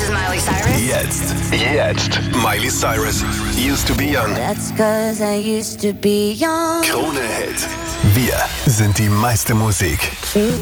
is Miley Cyrus. Jetzt. Miley Cyrus. Used to be young. That's 'cause I used to be young. Krone Hit. Wir sind die meiste Musik. Truth